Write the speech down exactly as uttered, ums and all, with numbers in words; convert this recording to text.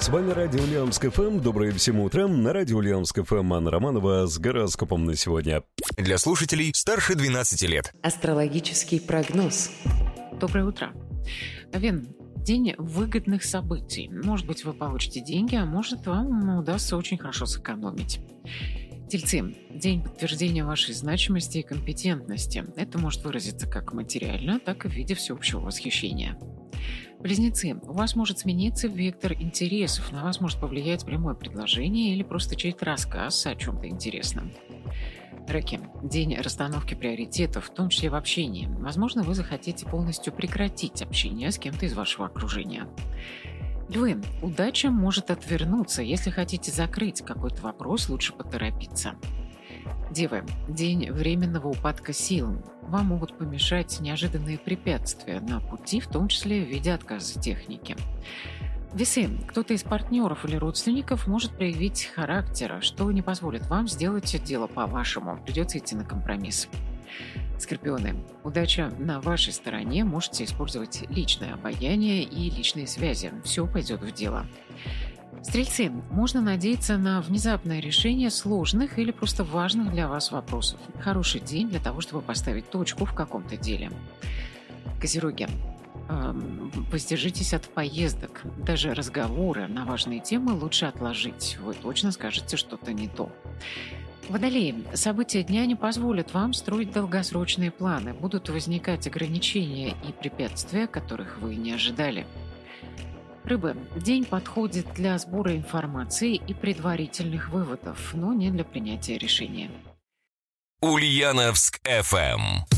С вами Радио Ульяновск эф эм. Доброе всем утро. На Радио Ульяновск эф эм Анна Романова с гороскопом на сегодня. Для слушателей старше двенадцати лет. Астрологический прогноз. Доброе утро. Овен, день выгодных событий. Может быть, вы получите деньги, а может, вам удастся очень хорошо сэкономить. Тельцы, день подтверждения вашей значимости и компетентности. Это может выразиться как материально, так и в виде всеобщего восхищения. Близнецы, у вас может смениться вектор интересов, на вас может повлиять прямое предложение или просто чей-то рассказ о чем-то интересном. Раки, день расстановки приоритетов, в том числе в общении. Возможно, вы захотите полностью прекратить общение с кем-то из вашего окружения. Львы, удача может отвернуться. Если хотите закрыть какой-то вопрос, лучше поторопиться. Девы, день временного упадка сил. Вам могут помешать неожиданные препятствия на пути, в том числе в виде отказа техники. Весы, кто-то из партнеров или родственников может проявить характер, что не позволит вам сделать дело по-вашему. Придется идти на компромисс. Скорпионы, удача на вашей стороне, можете использовать личное обаяние и личные связи. Все пойдет в дело. Стрельцы, можно надеяться на внезапное решение сложных или просто важных для вас вопросов. Хороший день для того, чтобы поставить точку в каком-то деле. Козероги, воздержитесь от поездок. Даже разговоры на важные темы лучше отложить. Вы точно скажете что-то не то. Водолеи, события дня не позволят вам строить долгосрочные планы. Будут возникать ограничения и препятствия, которых вы не ожидали. Рыбы, день подходит для сбора информации и предварительных выводов, но не для принятия решения. Ульяновск эф эм.